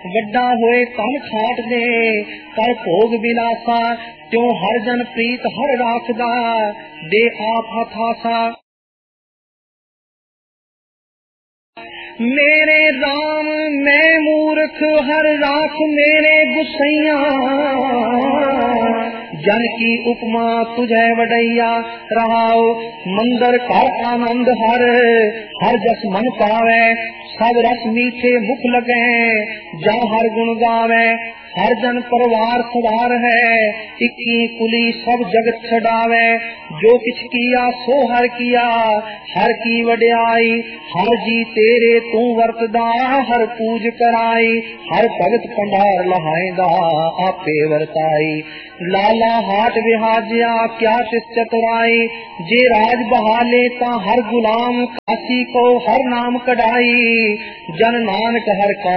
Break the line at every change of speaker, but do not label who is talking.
ਵੱਡਾ ਹੋਏ ਤਨ ਖਾਟ ਦੇ ਕਰ ਭੋਗ ਬਿਲਾਸਾ त्यों हर जन प्रीत हर राखदा दे आप हथासा। मेरे राम मैं मूर्ख हर राख मेरे गुसैया जन की उपमा तुझे वडैया रहाओ मंदर कर आनंद हर हर जस मन पावे सब रस मीठे मुख लगे जा हर गुण गावे हर जन परिवार सवार है इक्की कुली सब जगत छड़ावे जो किछ किया सो हर किया हर की वड्याई हर जी तेरे तू वरतदा हर पूज कराई हर भगत भंडार लहाएंदा आपे वरताई लाला हाट विहाजिया क्या तिस चतुराई जे राज बहाले ता हर गुलाम काशी को हर नाम कढ़ाई जन नानक हर का